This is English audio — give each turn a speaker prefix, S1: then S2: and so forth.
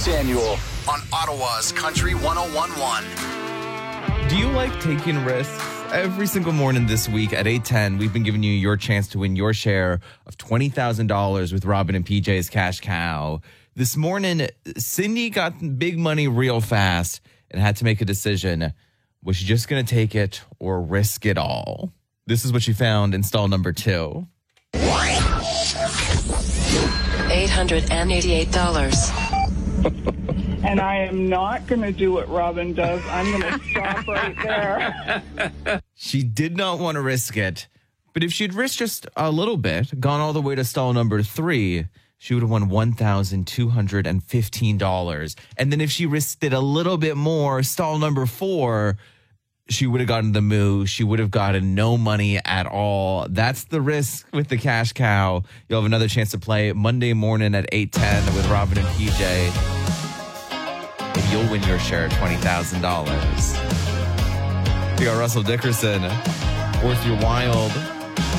S1: Samuel on Ottawa's Country 101.1.
S2: Do you like taking risks? Every single morning this week at 8:10, we've been giving you your chance to win your share of $20,000 with Robin and PJ's Cash Cow. This morning, Cindy got big money real fast and had to make a decision. Was she just going to take it or risk it all? This is what she found in stall number 2.
S3: $888.
S4: And I am not going to do what Robin does. I'm going to stop right there.
S2: She did not want to risk it, but if she'd risked just a little bit, gone all the way to stall number 3, she would have won $1,215. And then if she risked it a little bit more, stall number 4, she would have gotten the moo. She would have gotten no money at all. That's the risk with the Cash Cow. You'll have another chance to play Monday morning at 8:10 with Robin and PJ. And you'll win your share of $20,000. We got Russell Dickerson, Worth Your Wild.